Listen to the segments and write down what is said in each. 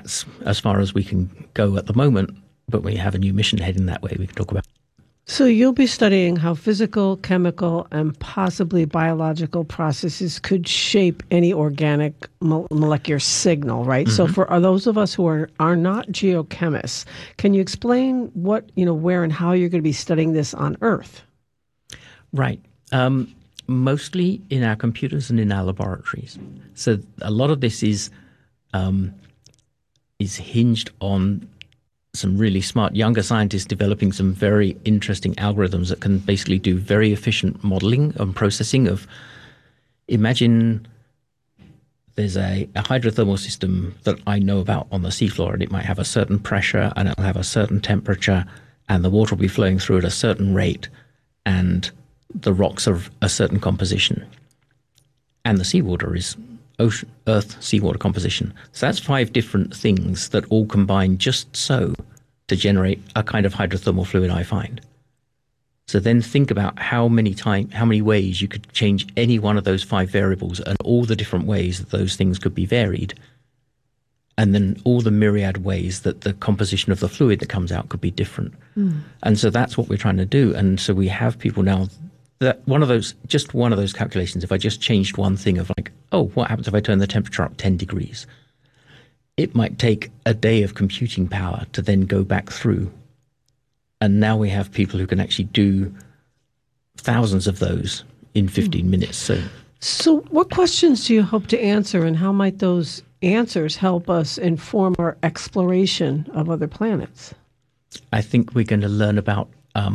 that's as far as we can go at the moment, but we have a new mission heading that way we can talk about. So you'll be studying how physical, chemical, and possibly biological processes could shape any organic molecular signal, right? Mm-hmm. So for those of us who are not geochemists, can you explain what, where and how you're going to be studying this on Earth? Right. Mostly in our computers and in our laboratories. So a lot of this is hinged on some really smart younger scientists developing some very interesting algorithms that can basically do very efficient modeling and processing of, imagine there's a hydrothermal system that I know about on the seafloor, and it might have a certain pressure and it'll have a certain temperature, and the water will be flowing through at a certain rate, and the rocks are of a certain composition. And the seawater is ocean, earth, seawater composition. So that's 5 different things that all combine just so to generate a kind of hydrothermal fluid I find. So then think about how many ways you could change any one of those 5 variables and all the different ways that those things could be varied. And then all the myriad ways that the composition of the fluid that comes out could be different. Mm. And so that's what we're trying to do. And so we have people now that one of those calculations, if I just changed one thing of like, oh, what happens if I turn the temperature up 10 degrees? It might take a day of computing power to then go back through. And now we have people who can actually do thousands of those in 15 minutes. So what questions do you hope to answer, and how might those answers help us inform our exploration of other planets? I think we're going to learn about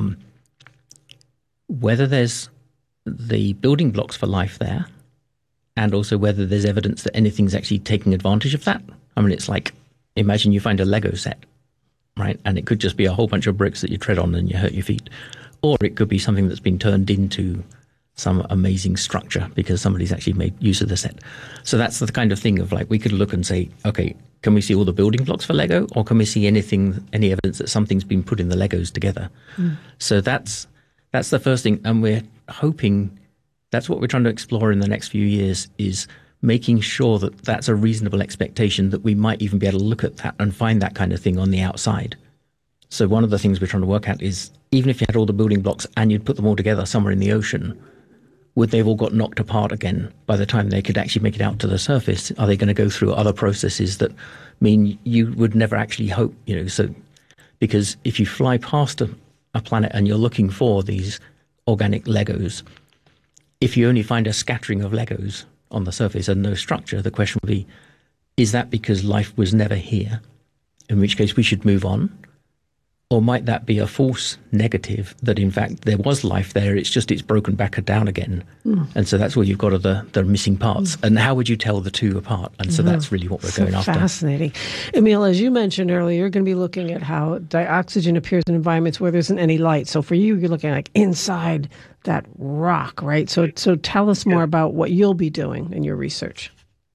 whether there's the building blocks for life there, and also whether there's evidence that anything's actually taking advantage of that. I mean, it's like, imagine you find a Lego set, right? And it could just be a whole bunch of bricks that you tread on and you hurt your feet. Or it could be something that's been turned into some amazing structure because somebody's actually made use of the set. So that's the kind of thing of like, we could look and say, okay, can we see all the building blocks for Lego? Or can we see any evidence that something's been put in the Legos together? Mm. So that's the first thing. And we're hoping that's what we're trying to explore in the next few years, is making sure that that's a reasonable expectation, that we might even be able to look at that and find that kind of thing on the outside. So one of the things we're trying to work at is, even if you had all the building blocks and you'd put them all together somewhere in the ocean, would they have all got knocked apart again by the time they could actually make it out to the surface? Are they going to go through other processes that mean you would never actually hope, so because if you fly past a planet and you're looking for these organic Legos, if you only find a scattering of Legos on the surface and no structure, the question would be, is that because life was never here? In which case we should move on. Or might that be a false negative, that in fact there was life there, it's broken back down again. Mm. And so that's where you've got the missing parts. Mm. And how would you tell the two apart? And so that's really what we're going after. Fascinating. Emil, as you mentioned earlier, you're going to be looking at how dioxygen appears in environments where there isn't any light. So for you, you're looking like inside that rock, right? So tell us more about what you'll be doing in your research.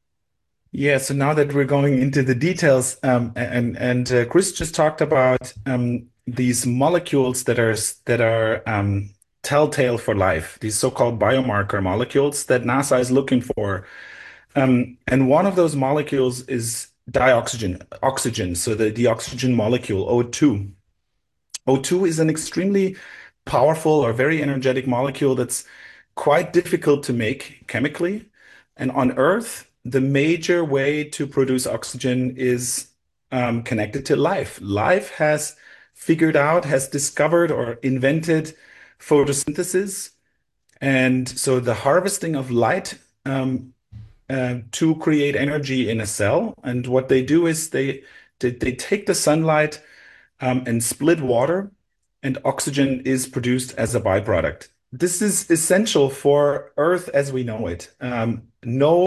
Yeah, so now that we're going into the details, and Chris just talked about these molecules that are telltale for life, these so-called biomarker molecules that NASA is looking for. And one of those molecules is oxygen, so the oxygen molecule, O2. O2 is an extremely powerful or very energetic molecule that's quite difficult to make chemically. And on Earth, the major way to produce oxygen is connected to life. Life has discovered or invented photosynthesis. And so the harvesting of light to create energy in a cell. And what they do is they take the sunlight and split water, and oxygen is produced as a byproduct. This is essential for Earth as we know it. No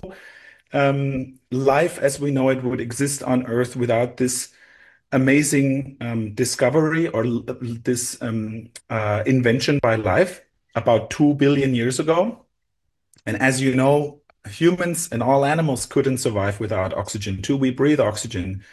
life as we know it would exist on Earth without this amazing discovery or this invention by life about 2 billion years ago. And as you know, humans and all animals couldn't survive without oxygen too. We breathe oxygen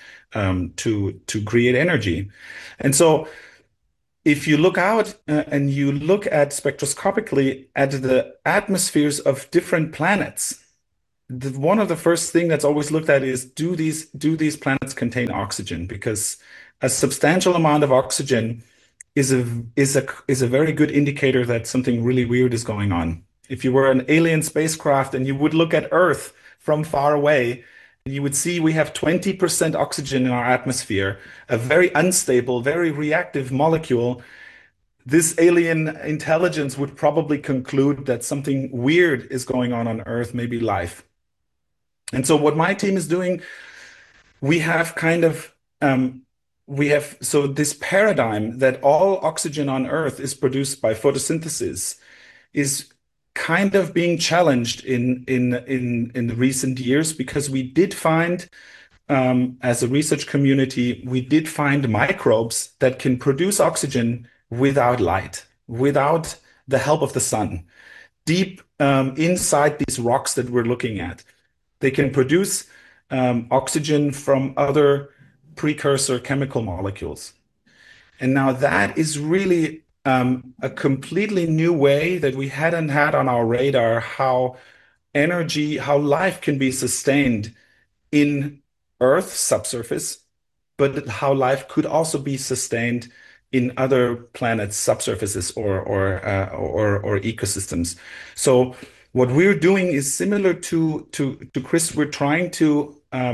to create energy. And so if you look out and you look at spectroscopically at the atmospheres of different planets, one of the first thing that's always looked at is do these planets contain oxygen? Because a substantial amount of oxygen is a very good indicator that something really weird is going on. If you were an alien spacecraft and you would look at Earth from far away, you would see we have 20% oxygen in our atmosphere, a very unstable, very reactive molecule. This alien intelligence would probably conclude that something weird is going on Earth, maybe life. And so what my team is doing, we have kind of so this paradigm that all oxygen on Earth is produced by photosynthesis is kind of being challenged in the recent years, because we did find, as a research community, we did find microbes that can produce oxygen without light, without the help of the sun, deep inside these rocks that we're looking at. They can produce oxygen from other precursor chemical molecules. And now that is really a completely new way that we hadn't had on our radar, how life can be sustained in Earth's subsurface, but how life could also be sustained in other planets' subsurfaces or ecosystems. So what we're doing is similar to Chris. We're trying to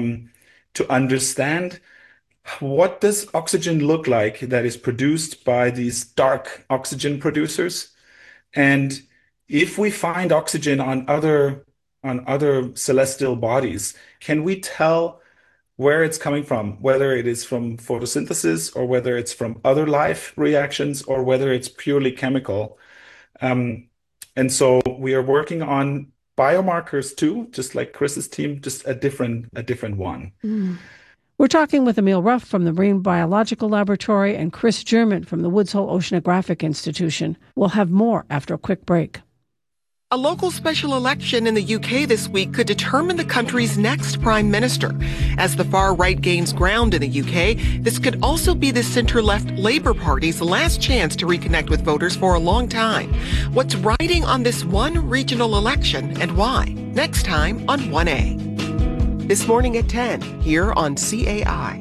understand, what does oxygen look like that is produced by these dark oxygen producers? And if we find oxygen on other celestial bodies, can we tell where it's coming from, whether it is from photosynthesis or whether it's from other life reactions or whether it's purely chemical? And so we are working on biomarkers too, just like Chris's team, just a different one. Mm. We're talking with Emil Ruff from the Marine Biological Laboratory and Chris German from the Woods Hole Oceanographic Institution. We'll have more after a quick break. A local special election in the UK this week could determine the country's next prime minister. As the far right gains ground in the UK, this could also be the center-left Labour Party's last chance to reconnect with voters for a long time. What's riding on this one regional election and why? Next time on 1A. This morning at 10, here on CAI.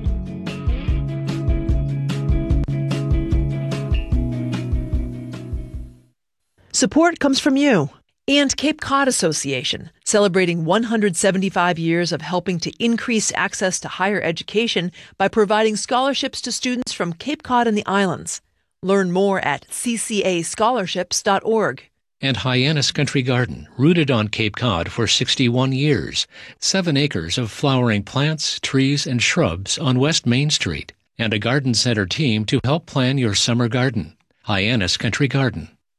Support comes from you and Cape Cod Association, celebrating 175 years of helping to increase access to higher education by providing scholarships to students from Cape Cod and the islands. Learn more at ccascholarships.org. And Hyannis Country Garden, rooted on Cape Cod for 61 years. 7 acres of flowering plants, trees, and shrubs on West Main Street. And a garden center team to help plan your summer garden. Hyannis Country Garden.